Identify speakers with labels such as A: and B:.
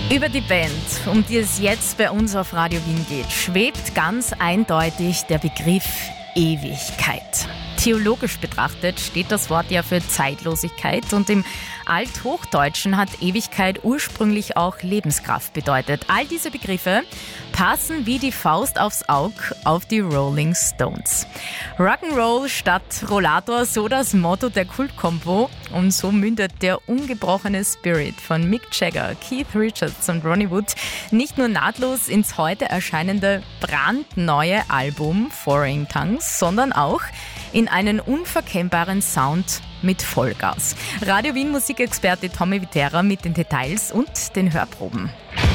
A: Über die Band, um die es jetzt bei uns auf Radio Wien geht, schwebt ganz eindeutig der Begriff Ewigkeit. Theologisch betrachtet steht das Wort ja für Zeitlosigkeit und im Althochdeutschen hat Ewigkeit ursprünglich auch Lebenskraft bedeutet. All diese Begriffe passen wie die Faust aufs Auge auf die Rolling Stones. Rock'n'Roll statt Rollator, so das Motto der Kultkombo, und so mündet der ungebrochene Spirit von Mick Jagger, Keith Richards und Ronnie Wood nicht nur nahtlos ins heute erscheinende brandneue Album Foreign Tongues, sondern auch in einen unverkennbaren Sound mit Vollgas. Radio Wien Musikexperte Tommy Viterra mit den Details und den Hörproben.